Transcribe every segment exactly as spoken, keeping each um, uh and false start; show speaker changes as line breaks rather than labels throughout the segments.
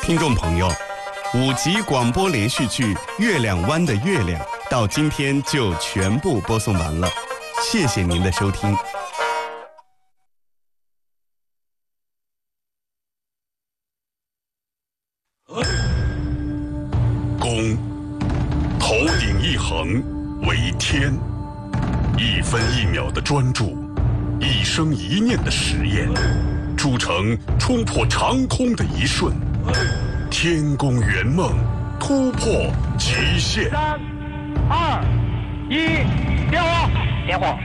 听众朋友，五集广播连续剧《月亮湾的月亮》到今天就全部播送完了，谢谢您的收听。
弓，头顶一横为天，一分一秒的专注，一生一念的实验，铸成冲破长空的一瞬。天宫圆梦，突破极限。
三、二、一，点火！点火！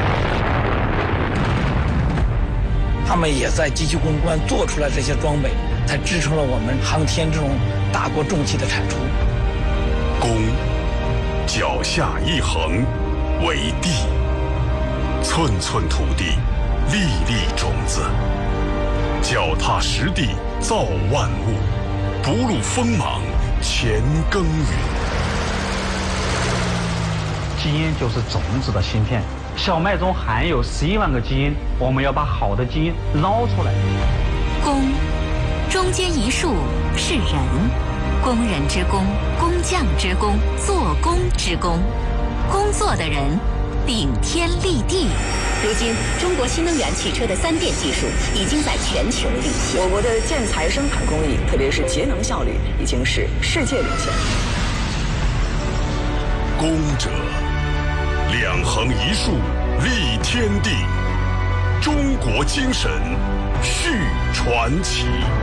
他们也在机器攻关做出来这些装备，才支撑了我们航天这种大国重器的产出。
弓，脚下一横为地，寸寸土地，粒粒种子，脚踏实地造万物，不露锋芒乾耕耘。
基因就是种子的芯片，小麦中含有十一万个基因，我们要把好的基因捞出来。
工，中间一竖是人，工人之工，工匠之工，做工之工，工作的人顶天立地。
如今，中国新能源汽车的三电技术已经在全球领先。
我国的建材生产工艺，特别是节能效率，已经是世界领先。
工者，两横一竖立天地，中国精神续传奇。